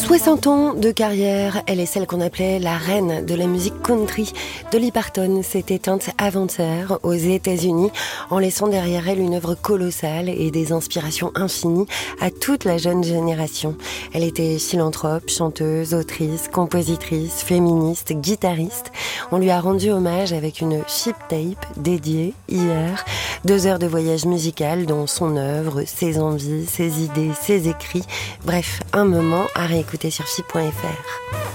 60 ans de carrière, elle est celle qu'on appelait la reine de la musique country. Dolly Parton s'est éteinte avant-hier aux États-Unis en laissant derrière elle une œuvre colossale et des inspirations infinies à toute la jeune génération. Elle était philanthrope, chanteuse, autrice, compositrice, féministe, guitariste. On lui a rendu hommage avec une chip tape dédiée hier. 2 heures de voyage musical dont son œuvre, ses envies, ses idées, ses écrits. Bref, un moment à réécouter sur FIP.fr.